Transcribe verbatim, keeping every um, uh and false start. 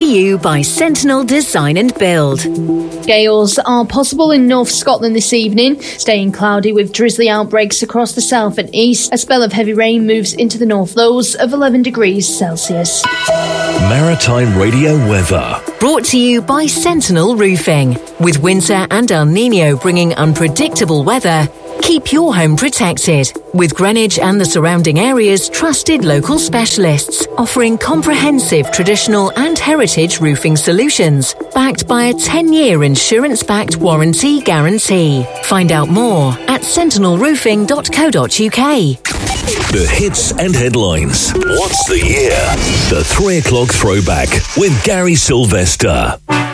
you by Sentinel Design and Build. Gales are possible in North Scotland this evening, staying cloudy with drizzly outbreaks across the south and east. A spell of heavy rain moves into the north, lows of eleven degrees Celsius. Maritime Radio weather. Brought to you by Sentinel Roofing. With winter and El Niño bringing unpredictable weather, keep your home protected with Greenwich and the surrounding area's trusted local specialists, offering comprehensive traditional and heritage roofing solutions backed by a ten-year insurance-backed warranty guarantee. Find out more at sentinel roofing dot co dot uk. The hits and headlines. What's the year? The three o'clock throwback with Gary Sylvester.